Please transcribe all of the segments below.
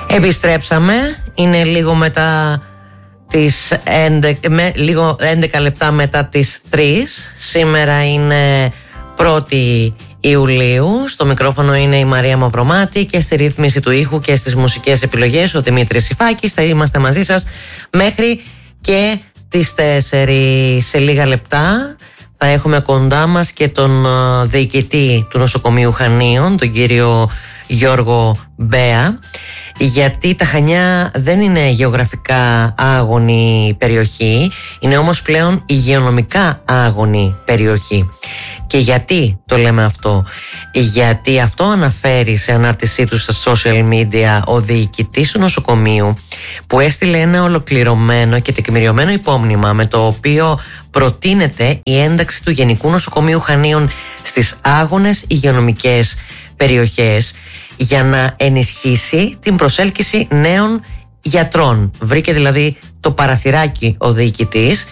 Επιστρέψαμε, είναι λίγο μετά τις 11 λεπτά μετά τις 3. Σήμερα είναι 1η Ιουλίου. Στο μικρόφωνο είναι η Μαρία Μαυρομάτη και στη ρύθμιση του ήχου και στις μουσικές επιλογές ο Δημήτρης Σιφάκης. Θα είμαστε μαζί σας μέχρι και τις 4. Σε λίγα λεπτά θα έχουμε κοντά μας και τον διοικητή του νοσοκομείου Χανίων, τον κύριο Γιώργο Μπέα, γιατί τα Χανιά δεν είναι γεωγραφικά άγονη περιοχή, είναι όμως πλέον υγειονομικά άγονη περιοχή. Και γιατί το λέμε αυτό? Γιατί αυτό αναφέρει σε ανάρτησή του στα social media ο διοικητής του νοσοκομείου, που έστειλε ένα ολοκληρωμένο και τεκμηριωμένο υπόμνημα με το οποίο προτείνεται η ένταξη του Γενικού Νοσοκομείου Χανίων στις άγονες υγειονομικές περιοχές για να ενισχύσει την προσέλκυση νέων γιατρών. Βρήκε δηλαδή το παραθυράκι ο διοικητής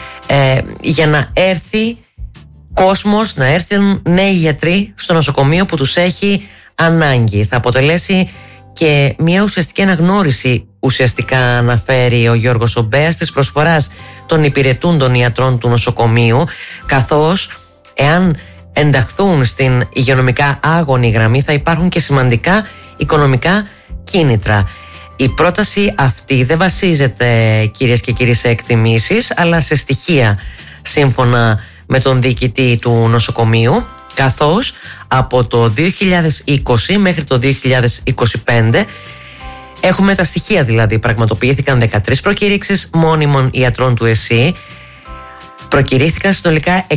για να έρθει κόσμος, να έρθουν νέοι γιατροί στο νοσοκομείο που τους έχει ανάγκη. Θα αποτελέσει και μια ουσιαστική αναγνώριση, ουσιαστικά αναφέρει ο Γιώργος Ομπέας, της προσφοράς των υπηρετούντων ιατρών του νοσοκομείου, καθώς εάν ενταχθούν στην υγειονομικά άγονη γραμμή θα υπάρχουν και σημαντικά οικονομικά κίνητρα. Η πρόταση αυτή δεν βασίζεται, κυρίες και κύριοι, σε εκτιμήσεις, αλλά σε στοιχεία, σύμφωνα με τον διοικητή του νοσοκομείου, καθώς από το 2020 μέχρι το 2025 έχουμε τα στοιχεία, δηλαδή πραγματοποιήθηκαν 13 προκηρύξεις μόνιμων ιατρών του ΕΣΥ, προκηρύχθηκαν συνολικά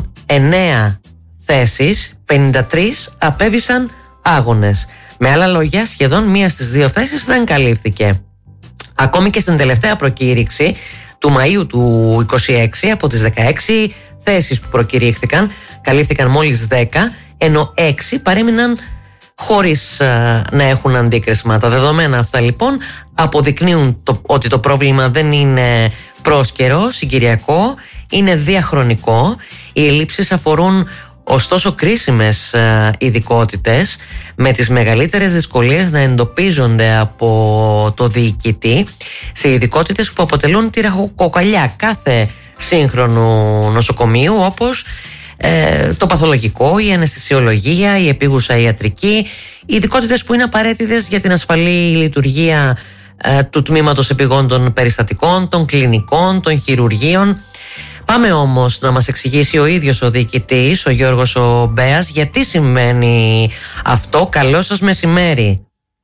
109 θέσεις, 53 απέβησαν άγονες. Με άλλα λόγια, σχεδόν μία στις 2 θέσεις δεν καλύφθηκε. Ακόμη και στην τελευταία προκήρυξη του Μαΐου του 26, από τις 16 θέσεις που προκηρύχθηκαν, καλύφθηκαν μόλις 10, ενώ 6 παρέμειναν χωρίς να έχουν αντίκρισμα. Τα δεδομένα αυτά λοιπόν αποδεικνύουν ότι το πρόβλημα δεν είναι πρόσκαιρο, συγκυριακό, είναι διαχρονικό. Οι ελλείψεις αφορούν ωστόσο κρίσιμες ειδικότητες, με τις μεγαλύτερες δυσκολίες να εντοπίζονται από το διοικητή σε ειδικότητες που αποτελούν τη ραχοκοκαλιά κάθε σύγχρονου νοσοκομείου, όπως το παθολογικό, η αναισθησιολογία, η επίγουσα ιατρική, οι ειδικότητες που είναι απαραίτητες για την ασφαλή λειτουργία του τμήματος επιγόντων περιστατικών, των κλινικών, των χειρουργείων. Πάμε όμως να μας εξηγήσει ο ίδιος ο διοικητής, ο Γιώργος ο Μπέας, γιατί σημαίνει αυτό. Καλό σας μεσημέρι.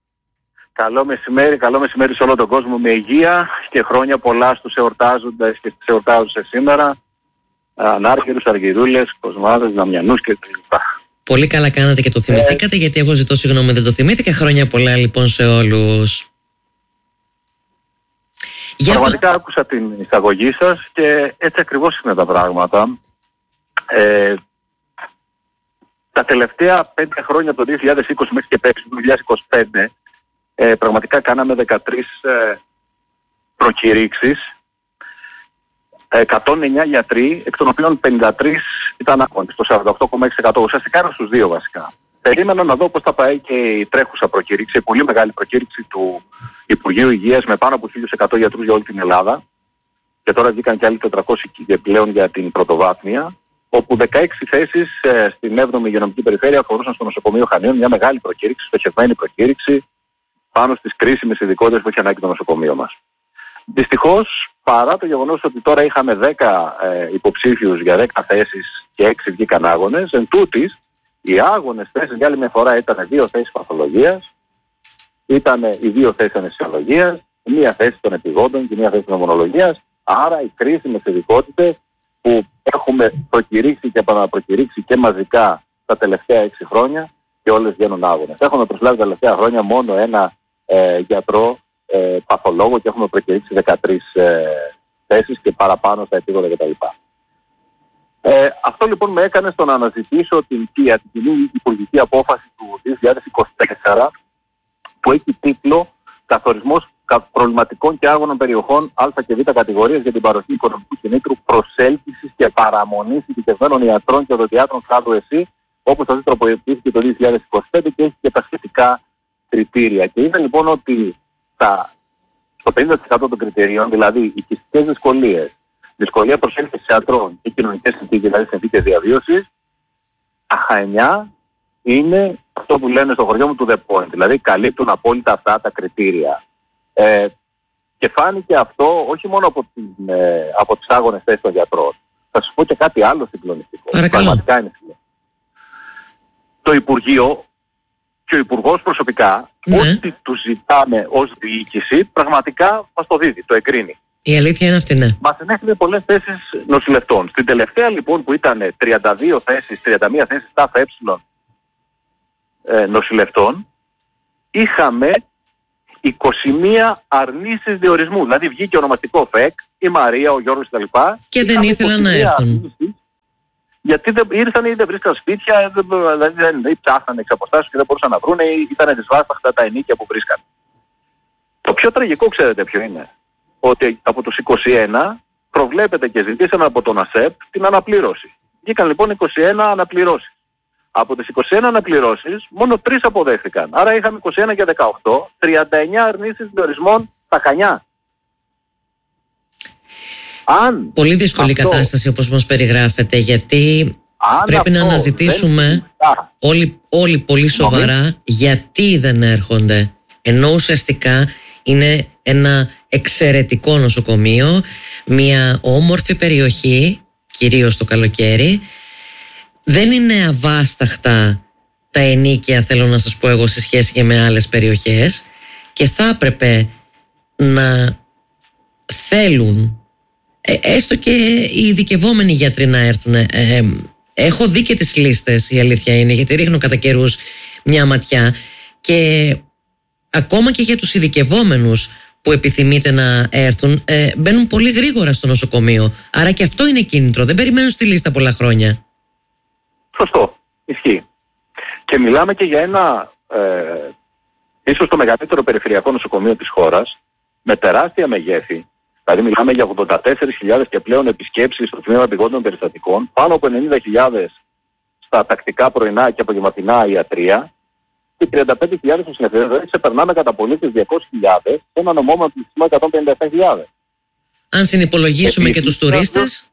Καλό μεσημέρι σε όλο τον κόσμο, με υγεία και χρόνια πολλά στους εορτάζοντες και στις εορτάζουσες σήμερα. Ανάρχηρους, αργυρούλες, κοσμάδες, δαμιανούς κτλ. Πολύ καλά κάνατε και το θυμηθήκατε, γιατί εγώ ζητώ συγγνώμη, δεν το θυμήθηκα. Χρόνια πολλά λοιπόν σε όλους. Πραγματικά άκουσα την εισαγωγή σας και έτσι ακριβώς είναι τα πράγματα. Τα τελευταία 5 χρόνια, από το 2020 μέχρι και πέρυσι, το 2025, πραγματικά κάναμε 13 προκηρύξεις, 109 γιατροί, εκ των οποίων 53 ήταν άγονες, το 48,6%. Ουσιαστικά era στους 2 βασικά. Περίμενα να δω πώς θα πάει και η τρέχουσα προκήρυξη, η πολύ μεγάλη προκήρυξη του Υπουργείου Υγείας με πάνω από 1.100 γιατρούς για όλη την Ελλάδα, και τώρα βγήκαν και άλλοι 400 πλέον για την πρωτοβάθμια, όπου 16 θέσεις στην 7η υγειονομική περιφέρεια αφορούσαν στο νοσοκομείο Χανίων, μια μεγάλη προκήρυξη, στοχευμένη προκήρυξη πάνω στις κρίσιμες ειδικότητες που έχει ανάγκη το νοσοκομείο μας. Δυστυχώς, παρά το γεγονός ότι τώρα είχαμε 10 υποψήφιους για 10 θέσεις και 6 βγήκαν άγονες, εν τούτης, οι άγονες θέσεις για άλλη μια φορά ήταν 2 θέσεις παθολογίας, ήταν οι 2 θέσεις αναισθησιολογίας, μία θέση των επιγόντων και μία θέση νομονολογίας. Άρα οι κρίσιμες ειδικότητες που έχουμε προκηρύξει και επαναπροκηρύξει και μαζικά τα τελευταία 6 χρόνια, και όλες βγαίνουν άγονες. Έχουμε προσλάβει τα τελευταία χρόνια μόνο ένα γιατρό παθολόγο και έχουμε προκηρύξει 13 θέσεις και παραπάνω στα επίγοντα κτλ. Αυτό λοιπόν με έκανε στο να αναζητήσω την κοινή υπουργική απόφαση του 2024, που έχει τίτλο «Καθορισμός προβληματικών και άγωνων περιοχών Α και Β κατηγορίας για την παροχή οικονομικού κινήτρου προσέλκυσης και παραμονής ειδικευμένων ιατρών και οδοντιάτρων κλάδου ΕΣΥ», όπως αυτό τροποποιήθηκε το 2025 και έχει και τα σχετικά κριτήρια. Και είδα λοιπόν ότι στο 50% των κριτηρίων, δηλαδή οικιστικές δυσκολίες, δυσκολία προσέλκυσης ιατρών ή κοινωνικές συνθήκες, δηλαδή συνθήκες διαβίωσης, τα Χανιά είναι αυτό που λένε στο χωριό μου του The Point, δηλαδή καλύπτουν απόλυτα αυτά τα κριτήρια. Και φάνηκε αυτό όχι μόνο από τις άγονες θέσεις των γιατρών. Θα σας πω και κάτι άλλο συγκλονιστικό. Πραγματικά είναι συγκλονιστικό. Το Υπουργείο και ο Υπουργός προσωπικά, ό,τι του ζητάμε ως διοίκηση, πραγματικά μας το δίδει, το εγκρίνει. Η αλήθεια είναι αυτή, ναι. Μας ενέχεται πολλές θέσεις νοσηλευτών. Στην τελευταία λοιπόν που ήταν 32 θέσεις, 31 θέσεις ΤΑΦΕ νοσηλευτών, είχαμε 21 αρνήσεις διορισμού. Δηλαδή βγήκε ονομαστικό ΦΕΚ, η Μαρία, ο Γιώργος κτλ. Και δεν ήθελαν να έρθουν. Γιατί δεν ήρθαν ή δεν βρίσκαν σπίτια, δηλαδή δεν ψάχναν εξ αποστάσεως και δεν μπορούσαν να βρουν ή ήταν δυσβάσταχτα τα ενίκια που βρίσκαν. Το πιο τραγικό ξέρετε ποιο είναι? Ότι από τους 21 προβλέπεται και ζητήσαν από τον ΑΣΕΠ την αναπλήρωση. Βγήκαν λοιπόν 21 αναπληρώσεις. Από τις 21 αναπληρώσεις μόνο 3 αποδέχθηκαν. Άρα είχαμε 21 και 18, 39 αρνήσεις διορισμών στα Χανιά. Πολύ δύσκολη κατάσταση όπως μας περιγράφεται, γιατί πρέπει να αναζητήσουμε όλοι πολύ σοβαρά γιατί δεν έρχονται. Ενώ ουσιαστικά είναι ένα εξαιρετικό νοσοκομείο, μια όμορφη περιοχή, κυρίως το καλοκαίρι. Δεν είναι αβάσταχτα τα ενίκια, θέλω να σας πω εγώ, σε σχέση και με άλλες περιοχές, και θα έπρεπε να θέλουν έστω και οι ειδικευόμενοι γιατροί να έρθουν. Έχω δει και τις λίστες, η αλήθεια είναι, γιατί ρίχνω κατά καιρούς μια ματιά, και ακόμα και για τους ειδικευόμενους που επιθυμείτε να έρθουν, μπαίνουν πολύ γρήγορα στο νοσοκομείο. Άρα και αυτό είναι κίνητρο. Δεν περιμένουν στη λίστα πολλά χρόνια. Σωστό. Ισχύει. Και μιλάμε και για ένα ίσως το μεγαλύτερο περιφερειακό νοσοκομείο της χώρας, με τεράστια μεγέθη. Δηλαδή μιλάμε για 84.000 και πλέον επισκέψεις στο τμήμα επιγόντων περιστατικών, πάνω από 90.000 στα τακτικά πρωινά και απογευματινά ιατρία και 35.000 στο συνεδρίο. Δηλαδή ξεπερνάμε κατά πολύ τις 200.000 σε ένα νομόμενο πληθυσμό 157.000. Αν συνυπολογίσουμε και τους τουρίστες.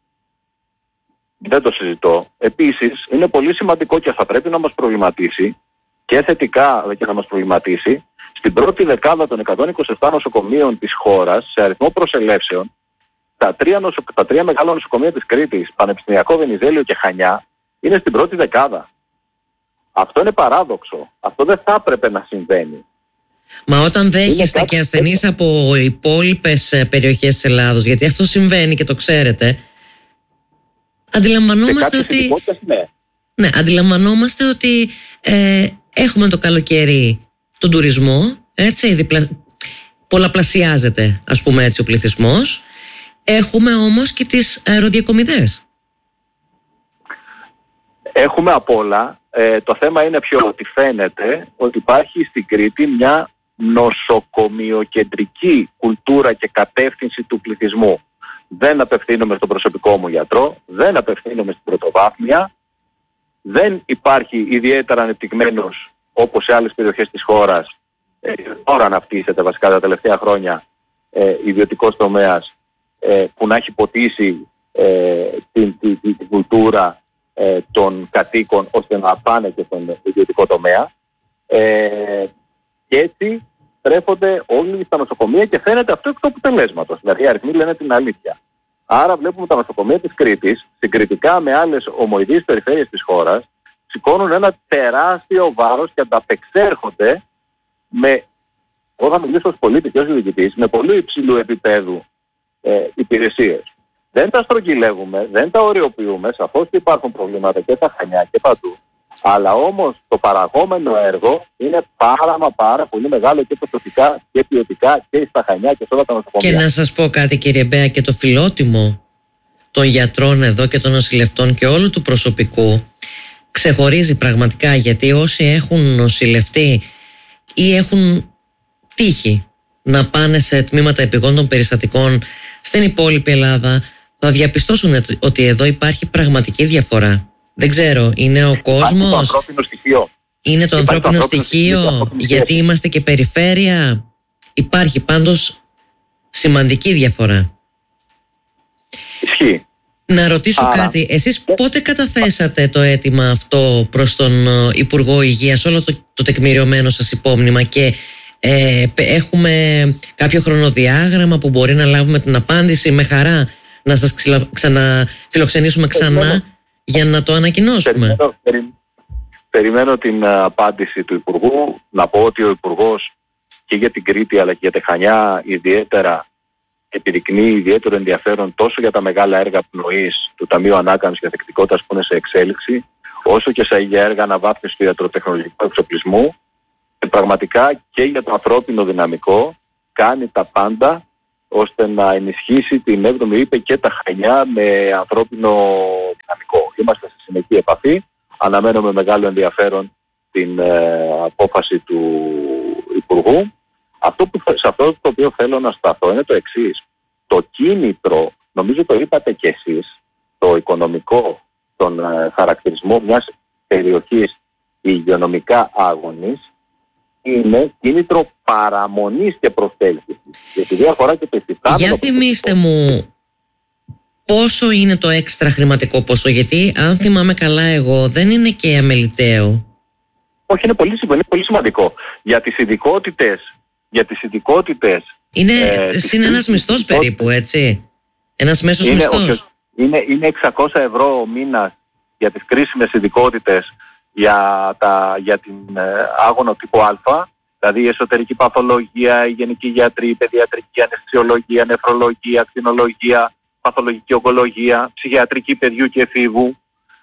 Δεν το συζητώ. Επίσης είναι πολύ σημαντικό και θα πρέπει να μας προβληματίσει και θετικά και να μας προβληματίσει στην πρώτη δεκάδα των 127 νοσοκομείων της χώρας σε αριθμό προσελεύσεων, τα τρία μεγάλα νοσοκομεία της Κρήτης, Πανεπιστημιακό, Βενιζέλιο και Χανιά, είναι στην πρώτη δεκάδα. Αυτό είναι παράδοξο. Αυτό δεν θα έπρεπε να συμβαίνει. Μα όταν δέχεστε και ασθενείς από υπόλοιπες περιοχές της Ελλάδος, γιατί αυτό συμβαίνει και το ξέρετε, αντιλαμβανόμαστε ότι... Ναι, αντιλαμβανόμαστε ότι έχουμε το καλοκαίρι τον τουρισμό, έτσι, πολλαπλασιάζεται, ας πούμε έτσι, ο πληθυσμός. Έχουμε όμως και τις αεροδιακομιδές. Έχουμε απ' όλα. Το θέμα είναι ότι φαίνεται ότι υπάρχει στην Κρήτη μια νοσοκομειοκεντρική κουλτούρα και κατεύθυνση του πληθυσμού. Δεν απευθύνομαι στον προσωπικό μου γιατρό, δεν απευθύνομαι στην πρωτοβάθμια, δεν υπάρχει ιδιαίτερα ανεπτυγμένος, όπως σε άλλες περιοχές της χώρας, τώρα αναπτύσσεται βασικά τα τελευταία χρόνια, ιδιωτικός τομέας που να έχει ποτίσει την κουλτούρα των κατοίκων ώστε να πάνε και στον ιδιωτικό τομέα. Και έτσι στρέφονται όλοι στα νοσοκομεία και φαίνεται αυτό εκ του αποτελέσματος. Δηλαδή οι αριθμοί λένε την αλήθεια. Άρα βλέπουμε τα νοσοκομεία της Κρήτης, συγκριτικά με άλλες ομοειδείς περιφέρειες της χώρας, σηκώνουν ένα τεράστιο βάρος και ανταπεξέρχονται με, εγώ θα μιλήσω ως πολίτης και ως διοικητής, με πολύ υψηλού επίπεδου υπηρεσίες. Δεν τα στρογγυλεύουμε, δεν τα οριοποιούμε, σαφώς και υπάρχουν προβλήματα και στα Χανιά και παντού. Αλλά όμως το παραγόμενο έργο είναι πάρα πολύ μεγάλο και ποσοτικά και ποιοτικά και στα Χανιά και σε όλα τα νοσοκομεία. Και να σας πω κάτι, κύριε Μπέα, και το φιλότιμο των γιατρών εδώ και των νοσηλευτών και όλου του προσωπικού ξεχωρίζει πραγματικά, γιατί όσοι έχουν νοσηλευτεί ή έχουν τύχει να πάνε σε τμήματα επιγόντων περιστατικών στην υπόλοιπη Ελλάδα θα διαπιστώσουν ότι εδώ υπάρχει πραγματική διαφορά. Δεν ξέρω, είναι ο κόσμος, το ανθρώπινο στοιχείο. Είναι το ανθρώπινο στοιχείο, γιατί είμαστε και περιφέρεια, Υπάρχει πάντως σημαντική διαφορά. Ισχύει. Να ρωτήσω κάτι. Εσείς πότε καταθέσατε το αίτημα αυτό προς τον Υπουργό Υγείας, όλο το τεκμηριωμένο σας υπόμνημα, και έχουμε κάποιο χρονοδιάγραμμα που μπορεί να λάβουμε την απάντηση? Με χαρά να σας ξαναφιλοξενήσουμε ξανά για να το ανακοινώσουμε. Περιμένω την απάντηση του Υπουργού. Να πω ότι ο Υπουργός και για την Κρήτη αλλά και για τη Χανιά ιδιαίτερα επιδεικνύει ιδιαίτερο ενδιαφέρον τόσο για τα μεγάλα έργα πνοής του Ταμείου Ανάκαμψης και Ανθεκτικότητας που είναι σε εξέλιξη, όσο και για έργα αναβάθμισης του ιατροτεχνολογικού εξοπλισμού, και πραγματικά και για το ανθρώπινο δυναμικό κάνει τα πάντα ώστε να ενισχύσει την 7η ΥΠΕ και τα Χανιά με ανθρώπινο δυναμικό. Είμαστε σε συνεχή επαφή. Αναμένω με μεγάλο ενδιαφέρον την απόφαση του Υπουργού. Σε αυτό το οποίο θέλω να σταθώ είναι το εξής. Το κίνητρο, νομίζω το είπατε κι εσείς, το οικονομικό, τον χαρακτηρισμό μιας περιοχής υγειονομικά άγονης, είναι κίνητρο παραμονής και προσέλκυσης. Επειδή αφορά και το υφιστάμενο. Για θυμίστε μου πόσο είναι το έξτρα χρηματικό ποσό, γιατί αν θυμάμαι καλά εγώ δεν είναι και αμεληταίο. Όχι, είναι πολύ σημαντικό. Για τις ειδικότητες είναι συν ένας μισθός περίπου, έτσι. Ένας μέσος μισθός. Είναι 600 ευρώ ο μήνας για τις κρίσιμες ειδικότητες για την άγωνο τύπου Α, δηλαδή η εσωτερική παθολογία, η γενική γιατρή, η παιδιατρική, αναισθησιολογία, νεφρολογία, ακτινολογία, παθολογική ογκολογία, ψυχιατρική παιδιού και εφήβου,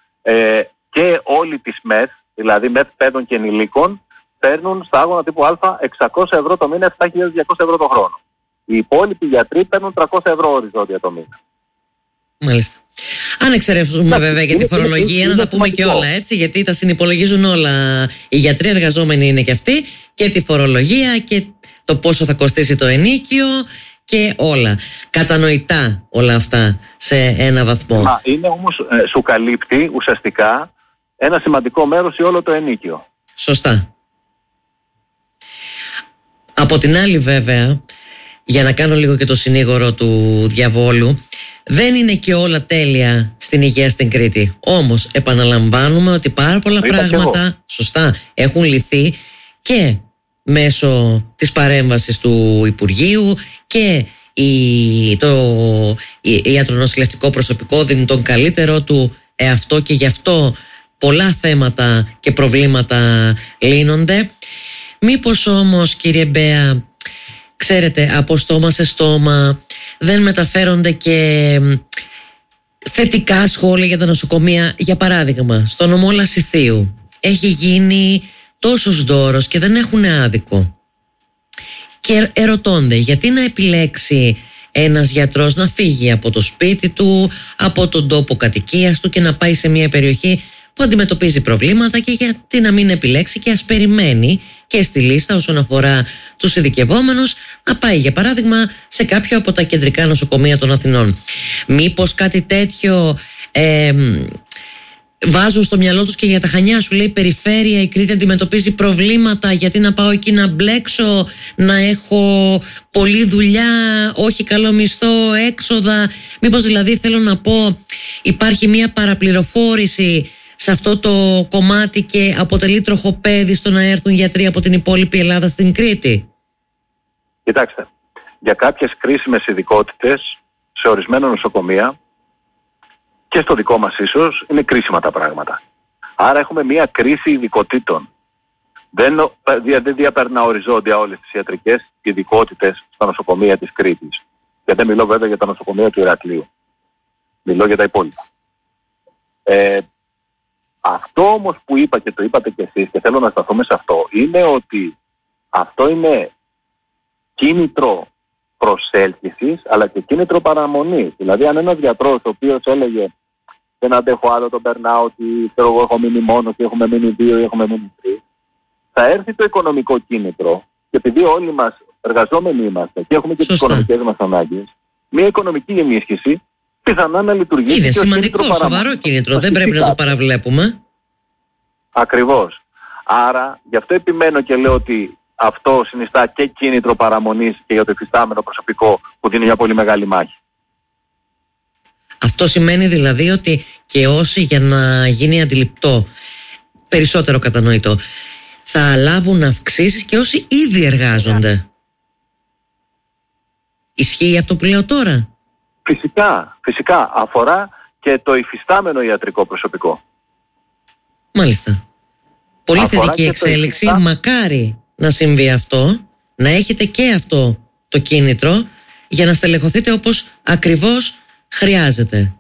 και όλοι τις ΜΕΘ, δηλαδή ΜΕΘ παιδών και ενηλίκων, παίρνουν στα άγωνα τύπου Α 600 ευρώ το μήνα, 7.200 ευρώ το χρόνο. Οι υπόλοιποι γιατροί παίρνουν 300 ευρώ οριζόντια το μήνα. Μάλιστα. Αν εξαιρέσουμε βέβαια για τη φορολογία, να τα πούμε και όλα, έτσι, γιατί τα συνυπολογίζουν όλα. Οι γιατροί εργαζόμενοι είναι και αυτοί, και τη φορολογία και το πόσο θα κοστίσει το ενίκιο και όλα. Κατανοητά όλα αυτά σε ένα βαθμό. Είναι όμως, σου καλύπτει ουσιαστικά ένα σημαντικό μέρος σε όλο το ενίκιο. Σωστά. Από την άλλη βέβαια, για να κάνω λίγο και το συνήγορο του διαβόλου, δεν είναι και όλα τέλεια στην υγεία στην Κρήτη. Όμως επαναλαμβάνουμε ότι πάρα πολλά πράγματα σωστά έχουν λυθεί και μέσω της παρέμβασης του Υπουργείου, και το ιατρονοσηλευτικό προσωπικό δίνει τον καλύτερό του εαυτό, και γι' αυτό πολλά θέματα και προβλήματα λύνονται. Μήπως όμως, κύριε Μπέα, ξέρετε, από στόμα σε στόμα δεν μεταφέρονται και θετικά σχόλια για τα νοσοκομεία? Για παράδειγμα, στο νομό Λασιθίου έχει γίνει τόσος δώρος και δεν έχουν άδικο, και ερωτώνται γιατί να επιλέξει ένας γιατρός να φύγει από το σπίτι του, από τον τόπο κατοικίας του, και να πάει σε μια περιοχή που αντιμετωπίζει προβλήματα, και γιατί να μην επιλέξει και ας περιμένει και στη λίστα όσον αφορά τους ειδικευόμενους να πάει για παράδειγμα σε κάποιο από τα κεντρικά νοσοκομεία των Αθηνών? Μήπως κάτι τέτοιο βάζουν στο μυαλό τους και για τα Χανιά? Σου λέει περιφέρεια, η Κρήτη αντιμετωπίζει προβλήματα, γιατί να πάω εκεί να μπλέξω, να έχω πολλή δουλειά, όχι καλό μισθό, έξοδα? Μήπως δηλαδή, θέλω να πω, υπάρχει μια παραπληροφόρηση σε αυτό το κομμάτι και αποτελεί τροχοπέδι στο να έρθουν γιατροί από την υπόλοιπη Ελλάδα στην Κρήτη? Κοιτάξτε, για κάποιες κρίσιμες ειδικότητες σε ορισμένα νοσοκομεία και στο δικό μας ίσως είναι κρίσιμα τα πράγματα. Άρα έχουμε μια κρίση ειδικοτήτων. Δεν διαπερνά οριζόντια όλες τις ιατρικές ειδικότητες στα νοσοκομεία της Κρήτης. Και δεν μιλώ βέβαια για τα νοσοκομεία του Ηρακλείου. Μιλώ για τα υπόλοιπα. Αυτό όμως που είπα, και το είπατε κι εσείς, και θέλω να σταθούμε σε αυτό, είναι ότι αυτό είναι κίνητρο προσέλκυσης αλλά και κίνητρο παραμονής. Δηλαδή αν ένας γιατρός ο οποίος έλεγε δεν αντέχω άλλο, τον περνάω, ότι ξέρω εγώ έχω μείνει μόνος, ή έχουμε μείνει 2 ή έχουμε μείνει 3, θα έρθει το οικονομικό κίνητρο, και επειδή όλοι μας εργαζόμενοι είμαστε και έχουμε και τις οικονομικές μας ανάγκες, μια οικονομική ενίσχυση πιθανά να λειτουργήσει. Είναι σημαντικό, σοβαρό κίνητρο, δεν πρέπει να το παραβλέπουμε. Ακριβώς. Άρα γι' αυτό επιμένω και λέω ότι αυτό συνιστά και κίνητρο παραμονής και για το υφιστάμενο προσωπικό που δίνει μια πολύ μεγάλη μάχη. Αυτό σημαίνει δηλαδή ότι και όσοι, για να γίνει αντιληπτό, περισσότερο κατανοητό, θα λάβουν αυξήσεις και όσοι ήδη εργάζονται. Ισχύει αυτό που λέω τώρα? Φυσικά. Αφορά και το υφιστάμενο ιατρικό προσωπικό. Μάλιστα. Πολύ αφορά θετική εξέλιξη. Μακάρι να συμβεί αυτό, να έχετε και αυτό το κίνητρο για να στελεχωθείτε όπως ακριβώς χρειάζεται.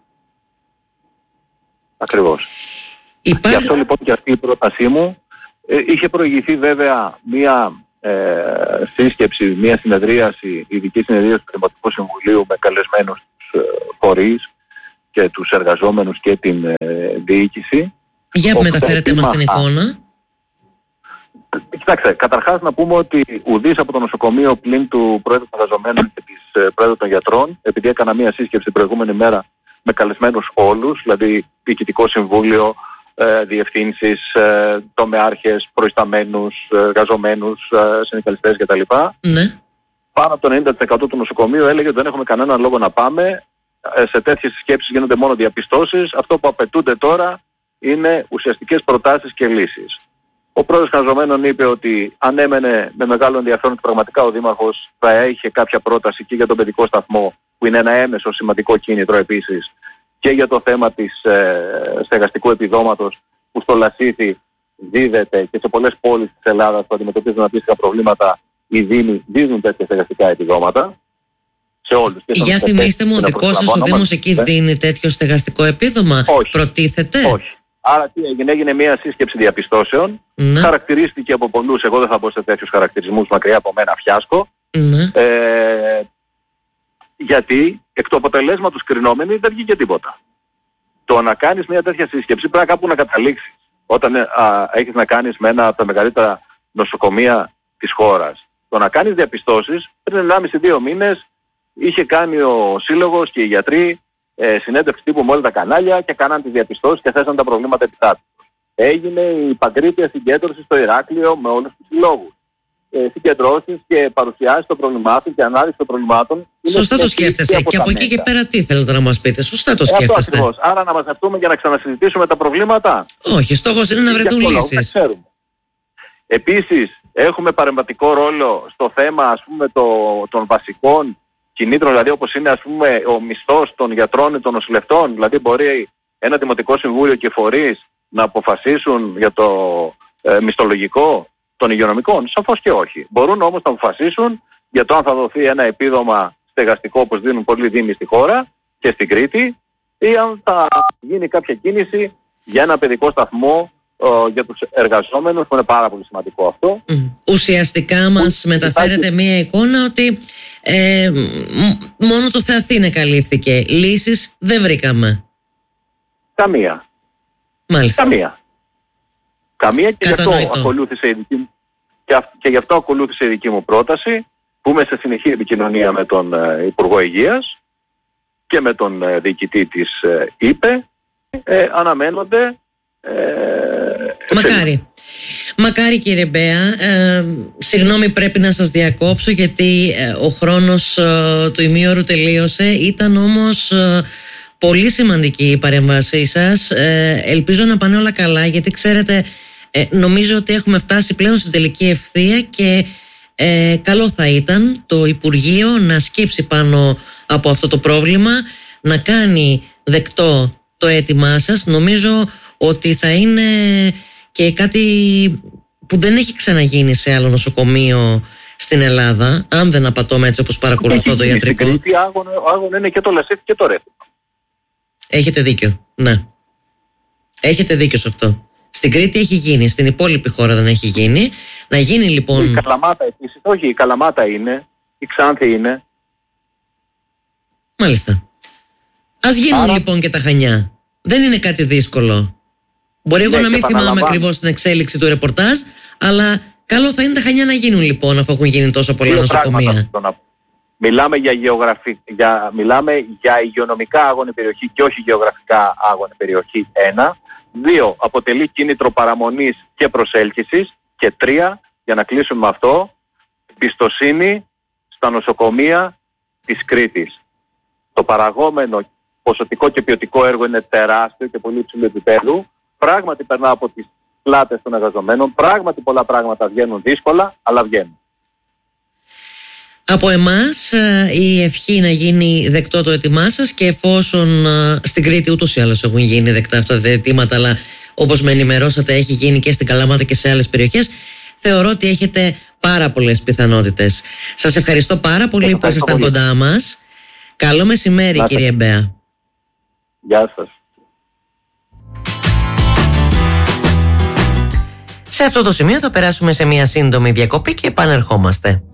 Ακριβώς. Γι' αυτό λοιπόν και αυτή η πρότασή μου είχε προηγηθεί βέβαια μία σύσκεψη, μία συνεδρίαση, ειδική συνεδρίαση του Δημοτικού Συμβουλίου με καλεσμένους τους φορείς και τους εργαζόμενους και την διοίκηση. Για μεταφέρετε μας την εικόνα. Κοιτάξτε, καταρχάς να πούμε ότι ουδής από το νοσοκομείο πλην του Πρόεδρου των Εργαζομένων και της Πρόεδρου των Γιατρών, επειδή έκανα μία σύσκεψη την προηγούμενη μέρα με καλεσμένους όλους, δηλαδή Διοικητικό Συμβούλιο, διευθύνσεις, τομεάρχες, προϊσταμένους, εργαζομένους, συνδικαλιστές κτλ. Ναι. Πάνω από το 90% του νοσοκομείου έλεγε ότι δεν έχουμε κανέναν λόγο να πάμε. Σε τέτοιες συσκέψεις γίνονται μόνο διαπιστώσεις. Αυτό που απαιτούνται τώρα είναι ουσιαστικές προτάσεις και λύσεις. Ο πρόεδρος εργαζομένων είπε ότι αν έμενε με μεγάλο ενδιαφέρον και πραγματικά ο Δήμαρχος θα είχε κάποια πρόταση και για τον παιδικό σταθμό, που είναι ένα έμεσο σημαντικό κίνητρο επίσης, και για το θέμα της στεγαστικού επιδόματος που στο Λασίθι δίδεται και σε πολλές πόλεις της Ελλάδας που αντιμετωπίζουν αντίστοιχα προβλήματα, οι Δήμοι δίνουν τέτοια στεγαστικά επιδόματα σε όλους. Για θυμίστε μου, ο δικός σας ο Δήμος εκεί δίνει τέτοιο στεγαστικό επίδομα? Όχι. Προτίθεται? Όχι. Άρα τι έγινε? Έγινε μια σύσκεψη διαπιστώσεων. Ναι. Χαρακτηρίστηκε από πολλούς, εγώ δεν θα πω σε τέτοιους χαρακτηρισμούς, μακριά από μένα, φιάσκο. Ναι. Γιατί εκ του αποτελέσματος κρινόμενοι δεν βγήκε τίποτα. Το να κάνεις μια τέτοια σύσκεψη πρέπει κάπου να καταλήξεις. Όταν έχεις να κάνεις με ένα από τα μεγαλύτερα νοσοκομεία της χώρας. Το να κάνεις διαπιστώσεις, πριν 1,5-2 μήνες είχε κάνει ο Σύλλογος και οι γιατροί συνέντευξη τύπου με όλα τα κανάλια και κάναν τις διαπιστώσεις και θέσαν τα προβλήματα επιτάπητος. Έγινε η παγκρίτια συγκέντρωση στο Ηράκλειο με όλους τους συλλόγους. Συγκεντρώσεις και παρουσιάσεις των προβλημάτων και ανάλυση των προβλημάτων. Σωστά το σκέφτεστε. Και από εκεί και πέρα τι θέλετε να μας πείτε? Σωστά το σκέφτεστε. Αυτό ακριβώς. Άρα να μαζευτούμε για να ξανασυζητήσουμε τα προβλήματα? Όχι, στόχος είναι να βρεθούν λύσεις. Επίσης, έχουμε παρεμβατικό ρόλο στο θέμα, ας πούμε, των βασικών κινήτρων, δηλαδή όπως είναι, ας πούμε, ο μισθός των γιατρών ή των νοσηλευτών. Δηλαδή μπορεί ένα Δημοτικό Συμβούλιο και φορείς να αποφασίσουν για το μισθολογικό των υγειονομικών? Σαφώς και όχι. Μπορούν όμως να αποφασίσουν για το αν θα δοθεί ένα επίδομα στεγαστικό όπως δίνουν πολλοί δήμοι στη χώρα και στην Κρήτη, ή αν θα γίνει κάποια κίνηση για ένα παιδικό σταθμό για τους εργαζόμενους, που είναι πάρα πολύ σημαντικό αυτό. Ουσιαστικά μας μεταφέρεται μία εικόνα ότι μόνο το Θεαθήνε καλύφθηκε. Λύσεις δεν βρήκαμε. Καμία. Μάλιστα. Καμία και γι' αυτό ακολούθησε η δική μου πρόταση, που είμαι σε συνεχή επικοινωνία με τον Υπουργό Υγείας και με τον διοικητή της ΥΠΕ. Αναμένονται Μακάρι κύριε Μπέα. Συγγνώμη, πρέπει να σας διακόψω γιατί ο χρόνος του ημίωρου τελείωσε. Ήταν όμως πολύ σημαντική η παρέμβασή σας. Ελπίζω να πάνε όλα καλά, γιατί ξέρετε, νομίζω ότι έχουμε φτάσει πλέον στην τελική ευθεία και καλό θα ήταν το Υπουργείο να σκύψει πάνω από αυτό το πρόβλημα, να κάνει δεκτό το αίτημά σας. Νομίζω ότι θα είναι και κάτι που δεν έχει ξαναγίνει σε άλλο νοσοκομείο στην Ελλάδα, αν δεν απατώμε έτσι όπως παρακολουθώ το ιατρικό. Στην Κρήτη άγωνο είναι και το Λασίθι και το Ρέθυμνο. Έχετε δίκιο, ναι. Έχετε δίκιο σε αυτό. Στην Κρήτη έχει γίνει, στην υπόλοιπη χώρα δεν έχει γίνει. Να γίνει λοιπόν... Η Καλαμάτα επίσης, όχι, η Καλαμάτα είναι, η Ξάνθη είναι. Μάλιστα. Ας γίνουν λοιπόν και τα Χανιά. Δεν είναι κάτι δύσκολο. Μπορεί εγώ να μην θυμάμαι ακριβώς την εξέλιξη του ρεπορτάζ, αλλά καλό θα είναι τα Χανιά να γίνουν λοιπόν, αφού έχουν γίνει τόσο πολλά νοσοκομεία. Μιλάμε μιλάμε για υγειονομικά άγωνη περιοχή και όχι γεωγραφικά άγωνη περιοχή. 1. 2. Αποτελεί κίνητρο παραμονής και προσέλκυσης. Και 3. για να κλείσουμε με αυτό, εμπιστοσύνη στα νοσοκομεία της Κρήτης. Το παραγόμενο ποσοτικό και ποιοτικό έργο είναι τεράστιο και πολύ υψηλού επίπεδου. Πράγματι περνά από τις πλάτες των εργαζομένων. Πράγματι πολλά πράγματα βγαίνουν δύσκολα, αλλά βγαίνουν. Από εμάς η ευχή να γίνει δεκτό το αίτημά σας, και εφόσον στην Κρήτη ούτως ή άλλως έχουν γίνει δεκτά αυτά τα αιτήματα, αλλά όπως με ενημερώσατε έχει γίνει και στην Καλαμάτα και σε άλλες περιοχές, θεωρώ ότι έχετε πάρα πολλές πιθανότητες. Σας ευχαριστώ πάρα πολύ που ήσασταν κοντά μας. Καλό μεσημέρι, κύριε Μπέα. Γεια σας. Σε αυτό το σημείο θα περάσουμε σε μια σύντομη διακοπή και επανερχόμαστε.